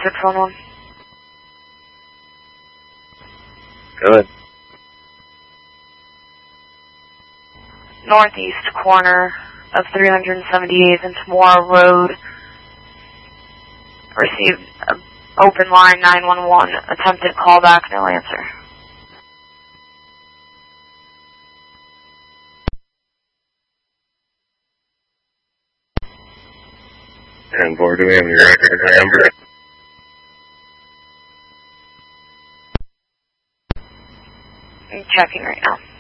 611. Good. Northeast corner of 378th and Tamora Road. Received open line 911. Attempted callback, no answer. And board, do we have any record of the number? I'm checking right now.